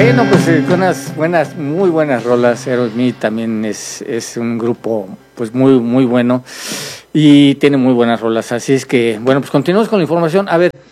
no, pues con unas buenas, muy buenas rolas. Aerosmith también es un grupo pues muy bueno y tiene muy buenas rolas. Así es que, bueno, pues continuamos con la información.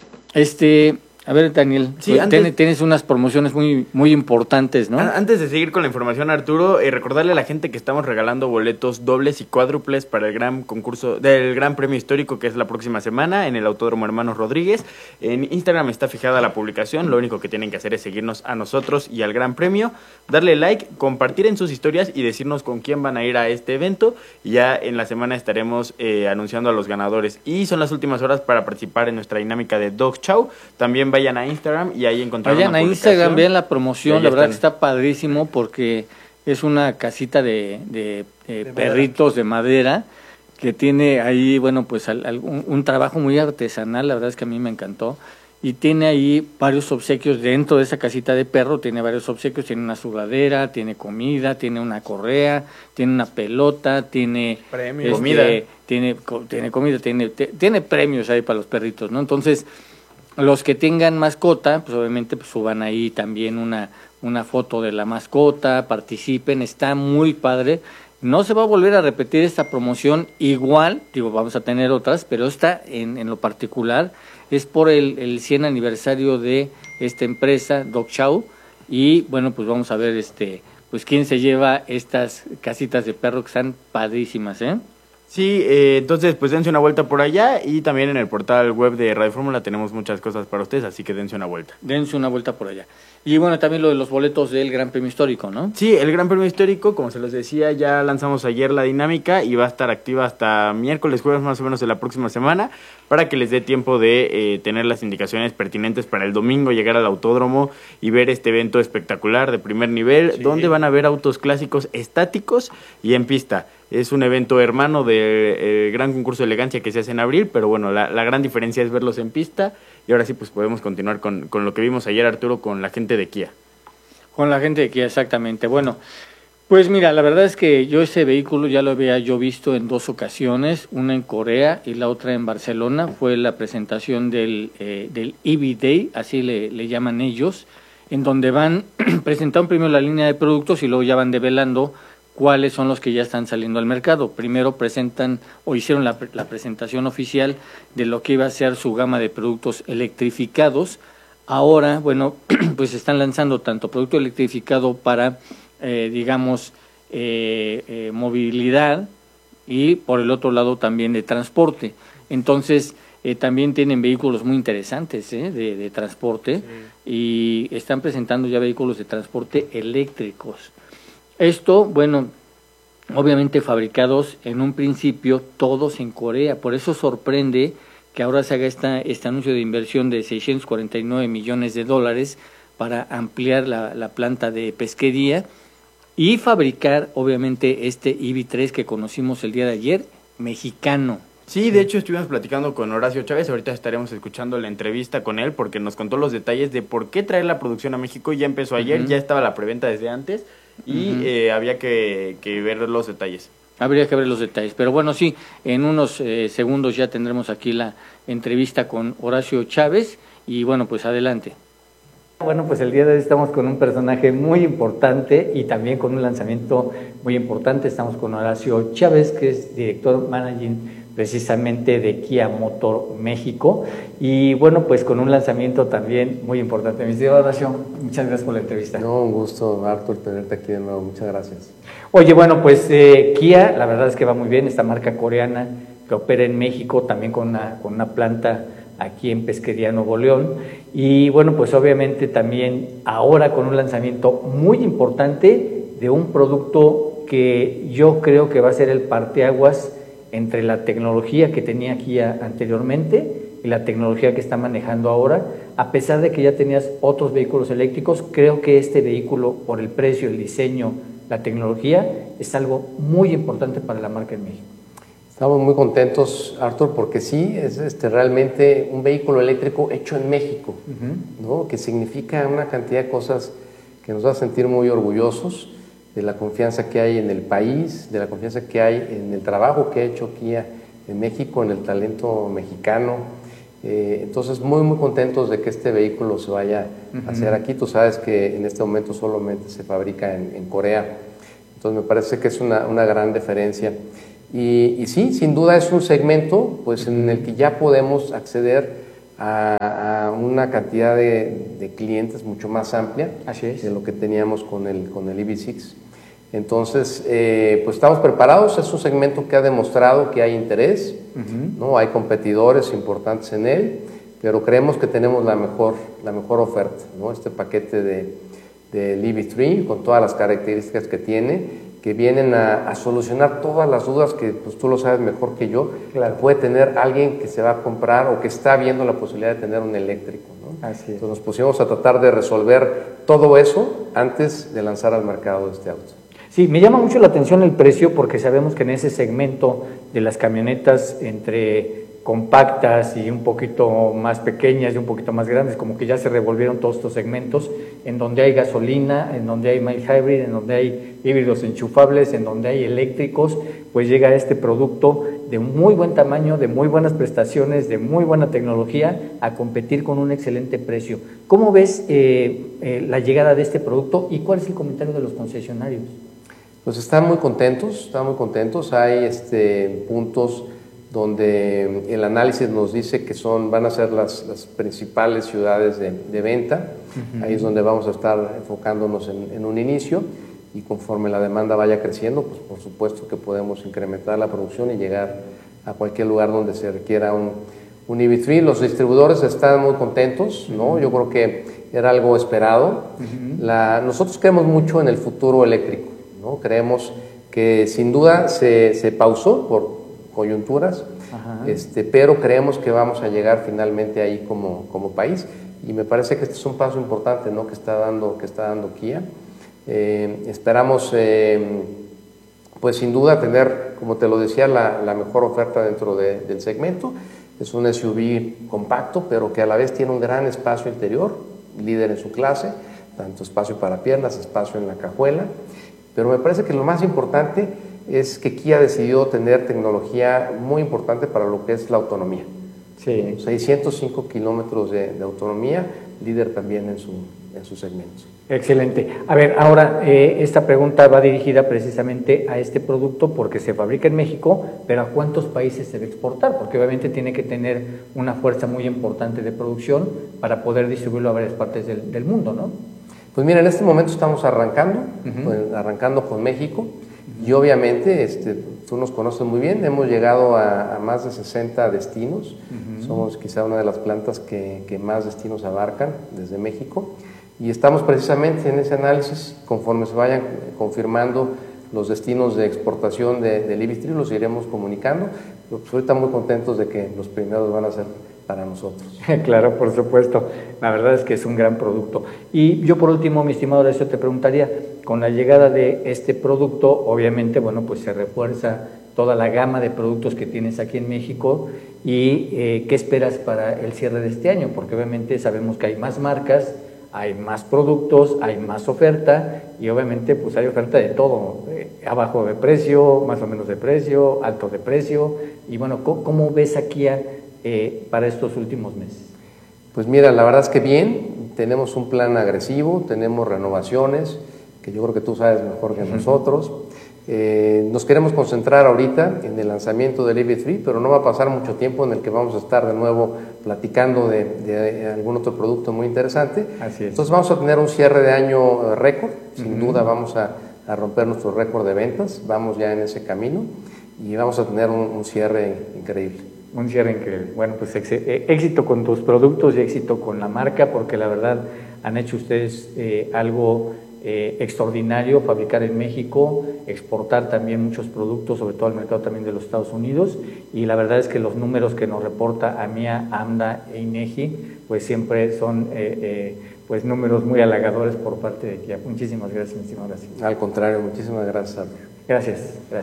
A ver, Daniel, sí, tienes unas promociones muy importantes, ¿no? Antes de seguir con la información, Arturo, recordarle a la gente que estamos regalando boletos dobles y cuádruples para el gran concurso del Gran Premio Histórico, que es la próxima semana en el Autódromo Hermanos Rodríguez. En Instagram está fijada la publicación, lo único que tienen que hacer es seguirnos a nosotros y al Gran Premio, darle like, compartir en sus historias y decirnos con quién van a ir a este evento. Y ya en la semana estaremos anunciando a los ganadores. Y son las últimas horas para participar en nuestra dinámica de Dog Chow. También vayan a Instagram y ahí encontrarán una publicación. Vayan a Instagram, vean la promoción, la verdad que está padrísimo porque es una casita de perritos de madera que tiene ahí, bueno, pues un trabajo muy artesanal, la verdad es que a mí me encantó. Y tiene ahí varios obsequios dentro de esa casita de perro, tiene varios obsequios, tiene una sudadera, tiene comida, tiene una correa, tiene una pelota, tiene comida, tiene comida, tiene premios ahí para los perritos, ¿no? Entonces, los que tengan mascota, pues obviamente pues suban ahí también una foto de la mascota, participen, está muy padre. No se va a volver a repetir esta promoción igual, digo, vamos a tener otras, pero esta en lo particular es por el 100 aniversario de esta empresa, Dog Chow, y bueno, pues vamos a ver pues quién se lleva estas casitas de perro que están padrísimas, ¿eh? Sí, entonces pues dense una vuelta por allá y también en el portal web de Radio Fórmula tenemos muchas cosas para ustedes, así que dense una vuelta. Dense una vuelta por allá. Y bueno, también lo de los boletos del Gran Premio Histórico, ¿no? Sí, el Gran Premio Histórico, como se los decía, ya lanzamos ayer la dinámica y va a estar activa hasta miércoles, jueves más o menos de la próxima semana para que les dé tiempo de tener las indicaciones pertinentes para el domingo, llegar al autódromo y ver este evento espectacular de primer nivel, sí, donde van a ver autos clásicos estáticos y en pista. Es un evento hermano del gran concurso de elegancia que se hace en abril, pero bueno, la gran diferencia es verlos en pista. Y ahora sí, pues podemos continuar con lo que vimos ayer, Arturo, con la gente de Kia. Con la gente de Kia, exactamente. Bueno, pues mira, la verdad es que yo ese vehículo ya lo había yo visto en 2 ocasiones, una en Corea y la otra en Barcelona. Fue la presentación del EV Day, así le llaman ellos, en donde presentaron primero la línea de productos y luego ya van develando cuáles son los que ya están saliendo al mercado. Primero presentan o hicieron la presentación oficial de lo que iba a ser su gama de productos electrificados. Ahora, bueno, pues están lanzando tanto producto electrificado para, movilidad y por el otro lado también de transporte. Entonces, también tienen vehículos muy interesantes de transporte, sí, y están presentando ya vehículos de transporte eléctricos. Esto, bueno, obviamente fabricados en un principio todos en Corea, por eso sorprende que ahora se haga este anuncio de inversión de $649 millones para ampliar la planta de pesquería y fabricar, obviamente, este EV3 que conocimos el día de ayer, mexicano. Sí, de hecho estuvimos platicando con Horacio Chávez, ahorita estaremos escuchando la entrevista con él porque nos contó los detalles de por qué traer la producción a México. Ya empezó ayer, ya estaba la preventa desde antes y había que ver los detalles. Habría que ver los detalles, pero bueno, sí, en unos segundos ya tendremos aquí la entrevista con Horacio Chávez y bueno, pues adelante. Bueno, pues el día de hoy estamos con un personaje muy importante y también con un lanzamiento muy importante. Estamos con Horacio Chávez, que es director managing precisamente de Kia Motor México y bueno, pues con un lanzamiento también muy importante. Mi estimado Horacio, muchas gracias por la entrevista. No, un gusto, Artur, tenerte aquí de nuevo, muchas gracias. Oye, bueno, pues Kia, la verdad es que va muy bien, esta marca coreana que opera en México también con una planta aquí en Pesquería Nuevo León y bueno, pues obviamente también ahora con un lanzamiento muy importante de un producto que yo creo que va a ser el parteaguas entre la tecnología que tenía Kia anteriormente y la tecnología que está manejando ahora. A pesar de que ya tenías otros vehículos eléctricos, creo que este vehículo, por el precio, el diseño, la tecnología, es algo muy importante para la marca en México. Estamos muy contentos, Artur, porque sí, es realmente un vehículo eléctrico hecho en México, ¿no? Que significa una cantidad de cosas que nos va a sentir muy orgullosos de la confianza que hay en el país, de la confianza que hay en el trabajo que ha hecho Kia en México, en el talento mexicano, Entonces, muy contentos de que este vehículo se vaya a hacer aquí. Tú sabes que en este momento solamente se fabrica en Corea. Entonces, me parece que es una gran diferencia. Y sí, sin duda es un segmento pues, en el que ya podemos acceder a una cantidad de clientes mucho más amplia de lo que teníamos con el EV6. Entonces, pues estamos preparados. Es un segmento que ha demostrado que hay interés, ¿no? Hay competidores importantes en él, pero creemos que tenemos la mejor oferta, ¿no? Este paquete del EV3 con todas las características que tiene, que vienen a solucionar todas las dudas que pues, tú lo sabes mejor que yo, claro, puede tener alguien que se va a comprar o que está viendo la posibilidad de tener un eléctrico, ¿no? Así es. Entonces nos pusimos a tratar de resolver todo eso antes de lanzar al mercado este auto. Sí, me llama mucho la atención el precio porque sabemos que en ese segmento de las camionetas entre compactas y un poquito más pequeñas y un poquito más grandes, como que ya se revolvieron todos estos segmentos, en donde hay gasolina, en donde hay mild hybrid, en donde hay híbridos enchufables, en donde hay eléctricos, pues llega este producto de muy buen tamaño, de muy buenas prestaciones, de muy buena tecnología, a competir con un excelente precio. ¿Cómo ves la llegada de este producto y cuál es el comentario de los concesionarios? Pues están muy contentos, hay puntos donde el análisis nos dice que van a ser las principales ciudades de venta. Ahí es donde vamos a estar enfocándonos en un inicio, y conforme la demanda vaya creciendo, pues por supuesto que podemos incrementar la producción y llegar a cualquier lugar donde se requiera un EV3. Los distribuidores están muy contentos, ¿no? Yo creo que era algo esperado. Nosotros creemos mucho en el futuro eléctrico, ¿no? Creemos que sin duda se pausó por coyunturas, pero creemos que vamos a llegar finalmente ahí como país, y me parece que este es un paso importante, ¿no? que está dando Kia. Esperamos pues sin duda tener, como te lo decía, la mejor oferta dentro del segmento. Es un SUV compacto, pero que a la vez tiene un gran espacio interior, líder en su clase, tanto espacio para piernas, espacio en la cajuela. Pero me parece que lo más importante es que Kia decidió tener tecnología muy importante para lo que es la autonomía. Sí. 605 kilómetros de autonomía, líder también en su segmento. Excelente. A ver, ahora esta pregunta va dirigida precisamente a este producto porque se fabrica en México, pero ¿a cuántos países se debe exportar? Porque obviamente tiene que tener una fuerza muy importante de producción para poder distribuirlo a varias partes del mundo, ¿no? Pues mira, en este momento estamos arrancando con México, y obviamente tú nos conoces muy bien, hemos llegado a más de 60 destinos, somos quizá una de las plantas que más destinos abarcan desde México, y estamos precisamente en ese análisis. Conforme se vayan confirmando los destinos de exportación del EV3, los iremos comunicando, pero pues ahorita muy contentos de que los primeros van a ser para nosotros. Claro, por supuesto. La verdad es que es un gran producto. Y yo por último, mi estimado Horacio, te preguntaría, con la llegada de este producto, obviamente, bueno, pues se refuerza toda la gama de productos que tienes aquí en México, y ¿qué esperas para el cierre de este año? Porque obviamente sabemos que hay más marcas, hay más productos, hay más oferta, y obviamente pues hay oferta de todo, abajo de precio, más o menos de precio, alto de precio, y bueno, ¿cómo ves aquí para estos últimos meses? Pues mira, la verdad es que bien, tenemos un plan agresivo, tenemos renovaciones, que yo creo que tú sabes mejor que nosotros. Nos queremos concentrar ahorita en el lanzamiento del EV3, pero no va a pasar mucho tiempo en el que vamos a estar de nuevo platicando de algún otro producto muy interesante. Así es. Entonces vamos a tener un cierre de año récord, sin duda vamos a romper nuestro récord de ventas, vamos ya en ese camino, y vamos a tener un cierre increíble. Un cierre increíble. Bueno, pues éxito con tus productos y éxito con la marca, porque la verdad han hecho ustedes algo extraordinario, fabricar en México, exportar también muchos productos, sobre todo al mercado también de los Estados Unidos, y la verdad es que los números que nos reporta AMIA, AMDA e INEGI, pues siempre son pues números muy halagadores por parte de Kia. Muchísimas gracias, mi estimado Horacio. Al contrario, muchísimas gracias, Álvaro. Gracias.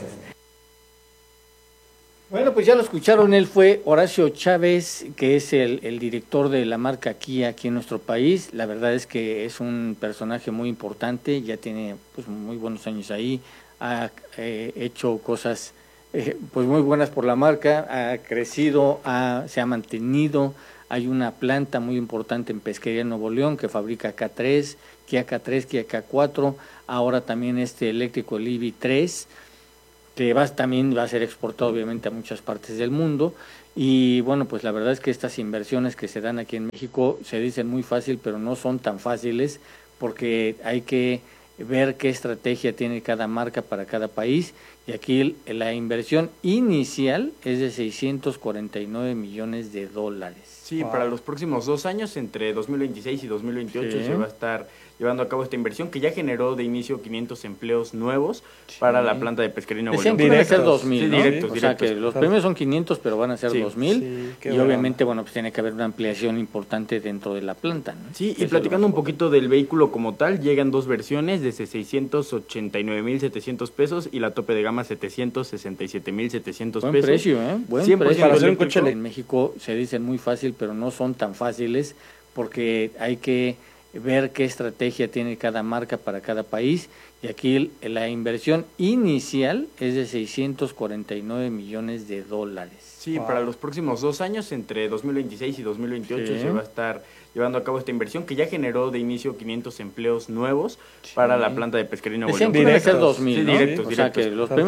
Bueno, pues ya lo escucharon, él fue Horacio Chávez, que es el director de la marca Kia aquí en nuestro país. La verdad es que es un personaje muy importante, ya tiene pues muy buenos años ahí, ha hecho cosas pues muy buenas por la marca, ha crecido, se ha mantenido. Hay una planta muy importante en Pesquería Nuevo León que fabrica K3, Kia K3, Kia K4, ahora también este eléctrico, el EV3, que también va a ser exportado obviamente a muchas partes del mundo. Y bueno, pues la verdad es que estas inversiones que se dan aquí en México se dicen muy fácil, pero no son tan fáciles, porque hay que ver qué estrategia tiene cada marca para cada país, y aquí la inversión inicial es de 649 millones de dólares. Sí, para los próximos 2 años, entre 2026 y 2028, se va a estar llevando a cabo esta inversión que ya generó de inicio 500 empleos nuevos para la planta de Pesquería Nuevo León. Van a ser 2.000, sí, ¿no? directos, o sea que los premios son 500, pero van a ser 2.000, y obviamente, bueno, pues tiene que haber una ampliación importante dentro de la planta, ¿no? Sí, y platicando un poquito del vehículo como tal, llegan 2 versiones, desde 689,700 pesos y la tope de gama 767,700 pesos. Buen precio, Buen precio. Para hacer un coche en México se dicen muy fácil, pero no son tan fáciles, porque hay que ver qué estrategia tiene cada marca para cada país, y aquí la inversión inicial es de 649 millones de dólares. Sí, para los próximos 2 años, entre 2026 y 2028, se va a estar llevando a cabo esta inversión que ya generó de inicio 500 empleos nuevos para la planta de Pesquería Nuevo León. Van a ser 2.000, sí, ¿no? directos, o sea que los premios